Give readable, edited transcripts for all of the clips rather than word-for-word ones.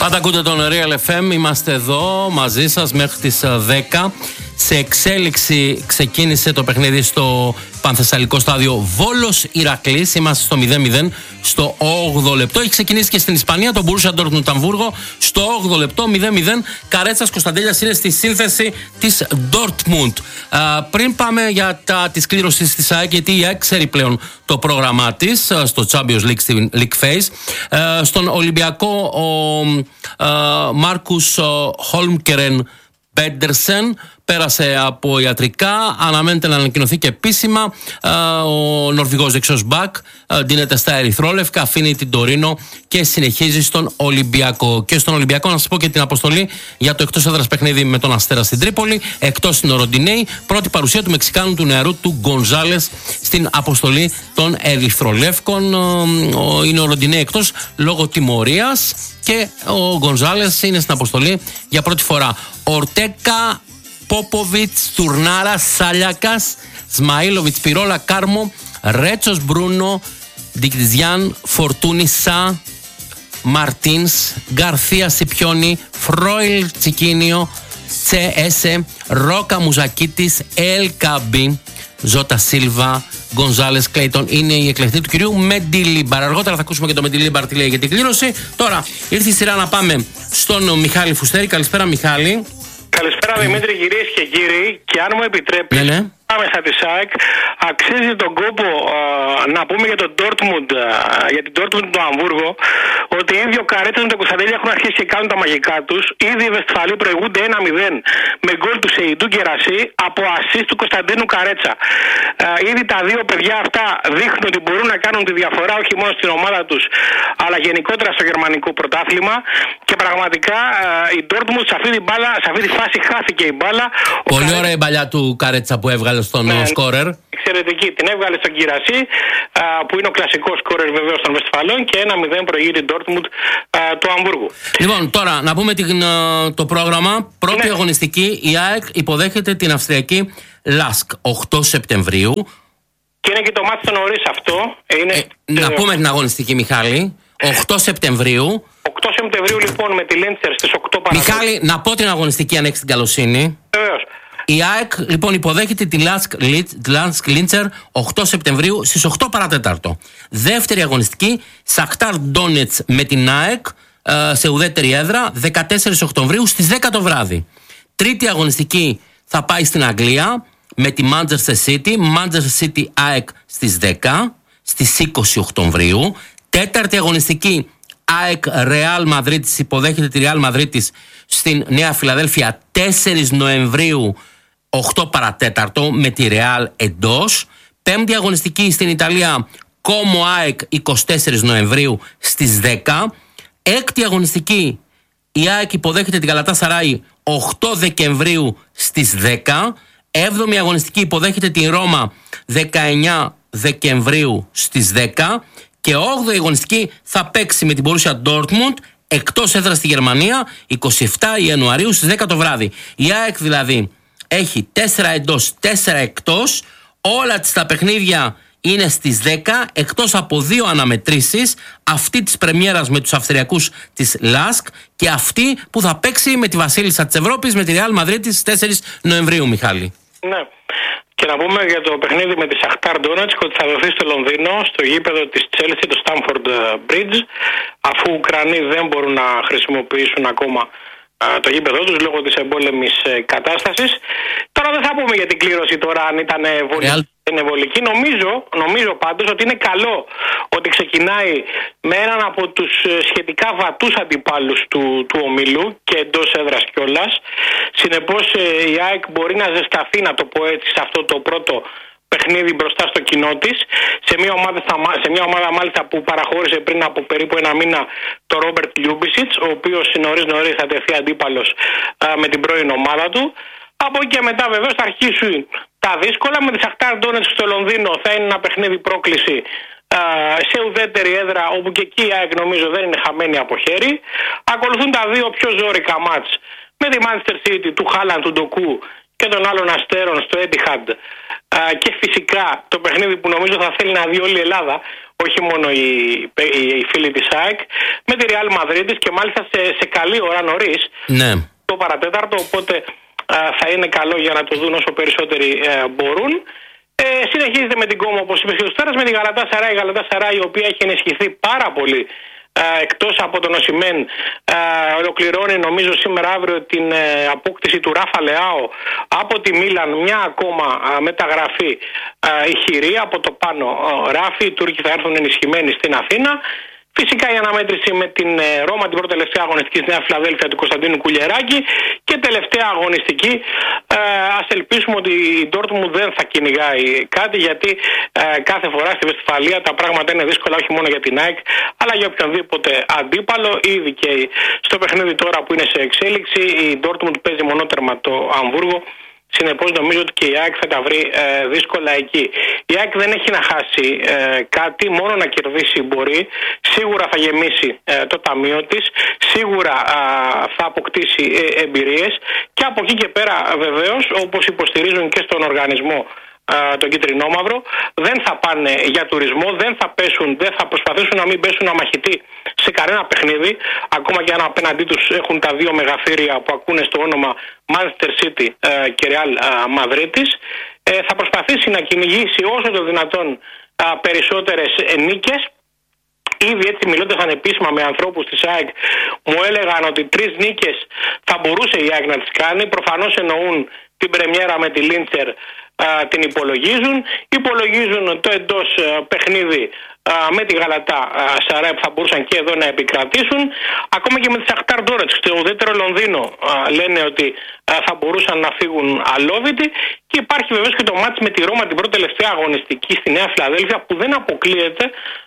Πάντα ακούτε τον Real FM, είμαστε εδώ μαζί σας μέχρι τις 10. Σε εξέλιξη ξεκίνησε το παιχνίδι στο πανθεσσαλικό στάδιο Βόλος Ηρακλής. Είμαστε στο 0-0 στο 8ο λεπτό. Έχει ξεκινήσει και στην Ισπανία το Borussia Dortmund Αμβούργο στο 8ο λεπτό 0-0. Καρέτσας Κωνσταντέλιας είναι στη σύνθεση της Dortmund. Πριν πάμε για τη σκλήρωση της ΑΕΚ, γιατί η ΑΕΚ ξέρει πλέον το πρόγραμμά της στο Champions League, στην League Phase. Στον Ολυμπιακό ο Μάρκους Χόλμκερεν Πέντερσεν πέρασε από ιατρικά, αναμένεται να ανακοινωθεί και επίσημα. Ο Νορβηγός δεξιός μπακ ντύνεται στα ερυθρόλευκα, αφήνει την Τωρίνο και συνεχίζει στον Ολυμπιακό. Και στον Ολυμπιακό να σας πω και την αποστολή για το εκτός έδρας παιχνίδι με τον Αστέρα στην Τρίπολη. Εκτός είναι ο Ροντινέη, πρώτη παρουσία του Μεξικάνου του νεαρού του Γκονζάλες στην αποστολή των ερυθρολεύκων. Είναι ο Ροντινέη εκτός λόγω τιμωρίας και ο Γκονζάλες είναι στην αποστολή για πρώτη φορά. Ορτέκα, Πόποβιτς, Τουρνάρα, Σάλιακας, Σμαΐλοβιτς, Πυρόλα, Κάρμο, Ρέτσος, Μπρούνο, Ντικτιζιάν, Φορτούνη, Σα, Μαρτίνς, Γκαρθία, Σιπιόνι, Φρόιλ, Τσικίνιο, Τσέεσε, Ρόκα, Μουζακίτης, Ελκαμπή, Ζώτα Σίλβα, Γκονζάλες, Κλέιτον. Είναι η εκλεκτή του κυρίου Μεντιλίμπαρ. Αργότερα θα ακούσουμε και το Μεντιλίμπαρ τι λέει για την κλήρωση. Τώρα ήρθε η σειρά να πάμε στον Μιχάλη Φουστέρη. Καλησπέρα, Μιχάλη. Καλησπέρα Δημήτρη, κυρίες και κύριοι, και αν μου επιτρέπεις, άμεσα τη ΑΕΚ, αξίζει τον κόπο να πούμε για τον Dortmund, για την Dortmund του Αμβούργο, ότι οι ίδιοι ο Καρέτσας με τον Κωνσταντέλια έχουν αρχίσει και κάνουν τα μαγικά τους. Ήδη οι Βεσφαλοί προηγούνται 1-0 με γκολ του Σεϊντού Γκερασί από ασίστ του Κωνσταντίνου Καρέτσα. Ήδη τα δύο παιδιά αυτά δείχνουν ότι μπορούν να κάνουν τη διαφορά όχι μόνο στην ομάδα τους, αλλά γενικότερα στο γερμανικό πρωτάθλημα. Και πραγματικά η Dortmund σε αυτή τη φάση χάθηκε η μπάλα. Πολύ ωραία η μπαλιά του Καρέτσα που έβγαλε στον σκόρερ. Εξαιρετική. Την έβγαλε στον Κυρασί, που είναι ο κλασικός σκόρερ βεβαίως των Βεσφαλών, και 1-0 προηγείται η Dortmund του Αμβούργου. Λοιπόν, τώρα να πούμε το πρόγραμμα. Πρώτη αγωνιστική, η ΑΕΚ υποδέχεται την Αυστριακή Λάσκ 8 Σεπτεμβρίου. Και είναι και το μάτι στο νωρίς αυτό. Να πούμε την αγωνιστική, Μιχάλη. 8 Σεπτεμβρίου. 8 Σεπτεμβρίου λοιπόν με τη Λέντσερ στις 8 παρα. Μιχάλη, να πω την αγωνιστική αν έχεις την καλοσύνη. Βεβαίως. Η ΑΕΚ λοιπόν υποδέχεται τη Λάνσκ Λίντσερ 8 Σεπτεμβρίου στις 8 παρατέταρτο. Δεύτερη αγωνιστική, Σαχτάρ Ντόνετς με την ΑΕΚ σε ουδέτερη έδρα 14 Οκτωβρίου στις 10 το βράδυ. Τρίτη αγωνιστική θα πάει στην Αγγλία με τη Manchester City ΑΕΚ στις 10 στις 20 Οκτωβρίου. Τέταρτη αγωνιστική, ΑΕΚ Ρεάλ Μαδρίτης υποδέχεται τη Ρεάλ Μαδρίτης στην Νέα Φιλαδέλφια 4 Νοεμβρίου 8 παρατέταρτο με τη Ρεάλ εντός. Πέμπτη αγωνιστική στην Ιταλία, Κόμο ΑΕΚ 24 Νοεμβρίου στις 10. Έκτη αγωνιστική, η ΑΕΚ υποδέχεται την Γαλατάσαράι 8 Δεκεμβρίου στις 10. Έβδομη αγωνιστική υποδέχεται την Ρώμα 19 Δεκεμβρίου στις 10. Και 8η αγωνιστική θα παίξει με την Borussia Dortmund εκτός έδρας στη Γερμανία 27 Ιανουαρίου στις 10 το βράδυ. Η ΑΕΚ δηλαδή έχει 4 εντός, 4 εκτός. Όλα τα παιχνίδια είναι στις 10, εκτός από 2 αναμετρήσεις, αυτή της πρεμιέρας με τους Αυστριακούς της Λάσκ και αυτή που θα παίξει με τη Βασίλισσα της Ευρώπης με τη Ρεάλ Μαδρίτης στις 4 Νοεμβρίου, Μιχάλη. Ναι. Και να πούμε για το παιχνίδι με τη Σαχτάρ Ντόνετσκ ότι θα δοθεί στο Λονδίνο, στο γήπεδο της Chelsea, το Stamford Bridge, αφού οι Ουκρανοί δεν μπορούν να χρησιμοποιήσουν ακόμα το γήπεδο τους λόγω της εμπόλεμης κατάστασης. Τώρα δεν θα πούμε για την κλήρωση τώρα αν ήταν βολική. Νομίζω πάντως ότι είναι καλό ότι ξεκινάει με έναν από τους σχετικά βατούς αντιπάλους του ομίλου και εντός έδρας κιόλας. Συνεπώς η ΑΕΚ μπορεί να ζεσταθεί, να το πω έτσι, σε αυτό το πρώτο παιχνίδι μπροστά στο κοινό της, σε μια ομάδα μάλιστα που παραχώρησε πριν από περίπου ένα μήνα το Ρόμπερτ Λιούμπισιτς, ο οποίος νωρίς θα τεθεί αντίπαλος με την πρώην ομάδα του. Από εκεί και μετά βεβαίως θα αρχίσουν τα δύσκολα. Με τη Σαχτάρ Ντόνετσκ στο Λονδίνο θα είναι ένα παιχνίδι πρόκληση σε ουδέτερη έδρα, όπου και εκεί η ΑΕΚ νομίζω δεν είναι χαμένη από χέρι. Ακολουθούν τα δύο πιο ζόρικα μάτς με τη Manchester City του Χάλαντ, του Ντοκού και των άλλων αστέρων στο Etihad, και φυσικά το παιχνίδι που νομίζω θα θέλει να δει όλη η Ελλάδα, όχι μόνο οι φίλοι της ΑΕΚ, με τη Real Madrid και μάλιστα σε καλή ώρα νωρίς, το παρατέταρτο, οπότε θα είναι καλό για να το δουν όσο περισσότεροι μπορούν. Συνεχίζεται με την Κόμο, όπως είπε και ο Στέρας, με τη Γαλατάσαράι. Η Γαλατάσαράι, η οποία έχει ενισχυθεί πάρα πολύ εκτός από τον Οσιμέν, ολοκληρώνει νομίζω σήμερα αύριο την απόκτηση του Ράφα Λεάο από τη Μίλαν, μια ακόμα μεταγραφή ηχηρή από το πάνω Ράφι. Οι Τούρκοι θα έρθουν ενισχυμένοι στην Αθήνα. Φυσικά η αναμέτρηση με την Ρώμα, την πρώτη τελευταία αγωνιστική στη Νέα Φιλαδέλφια του Κωνσταντίνου Κουλιεράκη, και τελευταία αγωνιστική. Ας ελπίσουμε ότι η Ντόρτμουντ δεν θα κυνηγάει κάτι, γιατί κάθε φορά στη Βεσφαλία τα πράγματα είναι δύσκολα, όχι μόνο για την ΑΕΚ αλλά για οποιονδήποτε αντίπαλο. Ήδη και στο παιχνίδι τώρα που είναι σε εξέλιξη, η Ντόρτμουντ παίζει μονότερμα το Αμβούργο. Συνεπώς νομίζω ότι και η ΑΕΚ θα τα βρει δύσκολα εκεί. Η ΑΕΚ δεν έχει να χάσει κάτι, μόνο να κερδίσει μπορεί. Σίγουρα θα γεμίσει το ταμείο της, σίγουρα θα αποκτήσει εμπειρίες, και από εκεί και πέρα βεβαίως, όπως υποστηρίζουν και στον οργανισμό τον κίτρινόμαυρο, δεν θα πάνε για τουρισμό, δεν θα προσπαθήσουν να μην πέσουν αμαχητοί σε κανένα παιχνίδι, ακόμα και αν απέναντί τους έχουν τα δύο μεγαθύρια που ακούνε στο όνομα Manchester City και Real Madrid. Θα προσπαθήσει να κυνηγήσει όσο το δυνατόν περισσότερες νίκες. Ήδη έτσι, μιλώντας ανεπίσημα με ανθρώπους της ΑΕΚ, μου έλεγαν ότι 3 νίκες θα μπορούσε η ΑΕΚ να τις κάνει. Προφανώς εννοούν την πρεμιέρα με τη Λίντσερ, την υπολογίζουν το εντός παιχνίδι με τη Γαλατά Σαράι, που θα μπορούσαν και εδώ να επικρατήσουν. Ακόμα και με τη Σαχτάρ Ντόνετσκ στο ουδέτερο Λονδίνο λένε ότι θα μπορούσαν να φύγουν αλόβητοι. Και υπάρχει βεβαίως και το μάτς με τη Ρώμα, την πρώτη τελευταία αγωνιστική στη Νέα Φιλαδέλφια, που δεν αποκλείεται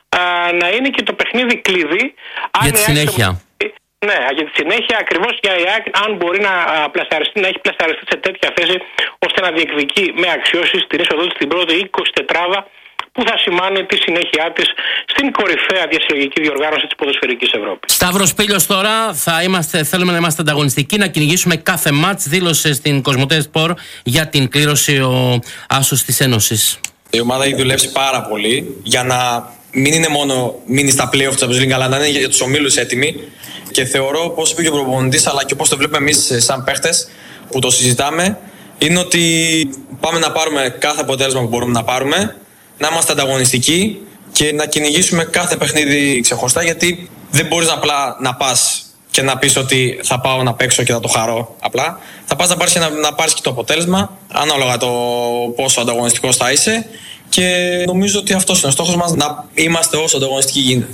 να είναι και το παιχνίδι κλειδί για τη συνέχεια. Ναι, για τη συνέχεια, ακριβώς για η ΑΕΚ, αν μπορεί να έχει πλασαριστεί σε τέτοια θέση ώστε να διεκδικεί με αξιώσεις την είσοδο της στην πρώτη 24 που θα σημάνει τη συνέχεια της στην κορυφαία διασυλλογική διοργάνωση της ποδοσφαιρικής Ευρώπης. Σταύρος Πήλιος τώρα, θέλουμε να είμαστε ανταγωνιστικοί, να κυνηγήσουμε κάθε μάτς. Δήλωσε στην Κοσμοτέ Σπορ για την κλήρωση ο άσος της Ένωσης. Η ομάδα έχει δουλέψει πάρα πολύ για να μην είναι μόνο μείνει στα play-off της Champions League, αλλά να είναι για τους ομίλους έτοιμοι. Και θεωρώ, όπως είπε και ο προπονητής, αλλά και όπως το βλέπουμε εμείς σαν παίχτες που το συζητάμε, είναι ότι πάμε να πάρουμε κάθε αποτέλεσμα που μπορούμε να πάρουμε, να είμαστε ανταγωνιστικοί και να κυνηγήσουμε κάθε παιχνίδι ξεχωριστά, γιατί δεν μπορείς απλά να πας και να πεις ότι θα πάω να παίξω και θα το χαρώ απλά. Θα πας να πάρεις και το αποτέλεσμα, ανάλογα το πόσο ανταγωνιστικός θα είσαι, και νομίζω ότι αυτός είναι ο στόχος μας, να είμαστε όσο ανταγωνιστικοί γίνεται.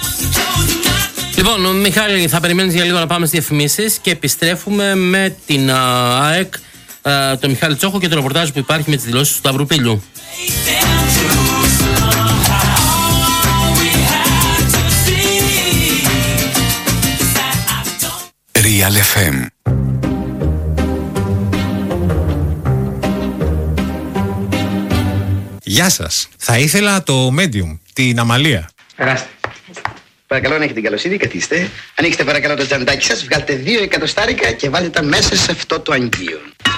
Λοιπόν, Μιχάλη, θα περιμένεις για λίγο να πάμε στις διαφημίσεις και επιστρέφουμε με την ΑΕΚ, τον Μιχάλη Τσόχο και το ρεπορτάζ που υπάρχει με τις δηλώσεις του Σταύρου Πήλιου. Real FM. Γεια σας. Θα ήθελα το Medium, την Αμαλία. Περάστε. Παρακαλώ να έχετε την καλοσύνη, καθίστε. Ανοίξτε παρακαλώ το τσαντάκι σας, βγάλτε 2 εκατοστάρικα και βάλτε τα μέσα σε αυτό το αγγείο.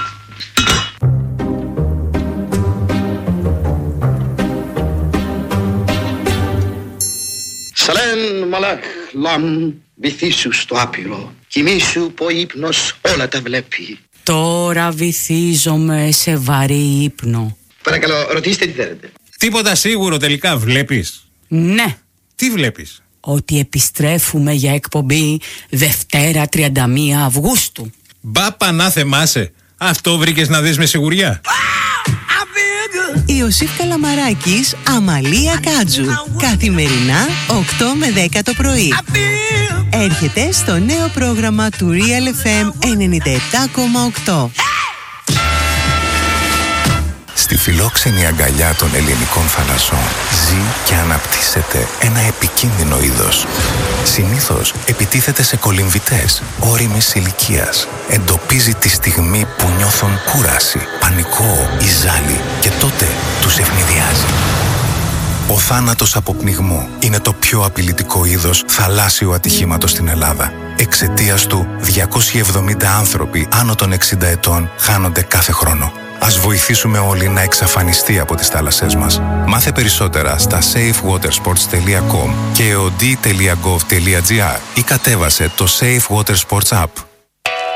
Σαλέν μαλάχ λαμ, βυθίσου στο άπειρο. Κοιμήσου που ο ύπνος όλα τα βλέπει. Τώρα βυθίζομαι σε βαρύ ύπνο. Παρακαλώ, ρωτήστε τι θέλετε. Τίποτα σίγουρο τελικά βλέπεις? Ναι. Τι βλέπεις? Ότι επιστρέφουμε για εκπομπή Δευτέρα 31 Αυγούστου. Μπα πανά θεμάσαι. Αυτό βρήκες να δεις με σιγουριά? Ιωσήφ Καλαμαράκης, Αμαλία Κάτζου. Καθημερινά 8 με 10 το πρωί. Έρχεται στο νέο πρόγραμμα του Real FM 97,8. Στη φιλόξενη αγκαλιά των ελληνικών θαλασσών ζει και αναπτύσσεται ένα επικίνδυνο είδος. Συνήθως επιτίθεται σε κολυμβητές ώριμης ηλικίας. Εντοπίζει τη στιγμή που νιώθουν κούραση, πανικό ή ζάλι και τότε τους ευνηδιάζει. Ο θάνατος από πνιγμό είναι το πιο απειλητικό είδος θαλάσσιου ατυχήματος στην Ελλάδα. Εξαιτίας του, 270 άνθρωποι άνω των 60 ετών χάνονται κάθε χρόνο. Ας βοηθήσουμε όλοι να εξαφανιστεί από τις θάλασσές μας. Μάθε περισσότερα στα safewatersports.com και od.gov.gr ή κατέβασε το Safe Water Sports App.